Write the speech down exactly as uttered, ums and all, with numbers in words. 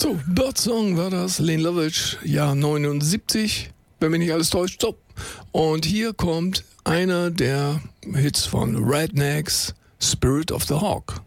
So, Birdsong war das, Len Lovitch, Jahr neunundsiebzig, wenn mich nicht alles täuscht. So, und hier kommt einer der Hits von Rednecks, Spirit of the Hawk.